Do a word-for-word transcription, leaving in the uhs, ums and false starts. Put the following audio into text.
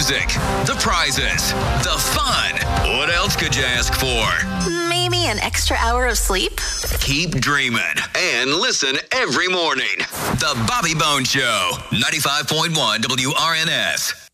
music, the prizes, the fun. What else could you ask for? Maybe an extra hour of sleep? Keep dreaming and listen every morning. The Bobby Bones Show, ninety-five point one W R N S.